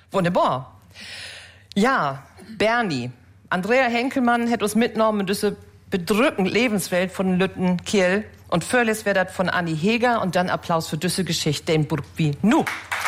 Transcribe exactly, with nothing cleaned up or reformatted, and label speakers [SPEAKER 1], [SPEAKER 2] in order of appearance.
[SPEAKER 1] Wunderbar. Ja, Bernie. Andrea Henkelmann hat uns mitgenommen in diese bedrückende Lebenswelt von Lütten Kiel. Und völlig wird das von Anni Heger und dann Applaus für diese Geschichte in Burg wie nu.